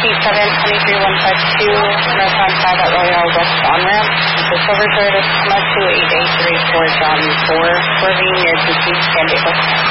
T7-23152, Northbound 5 at Royale West on-ramp. The Silver Toyota Tacoma 28834 John 4, swerving near Tucson, San Diego.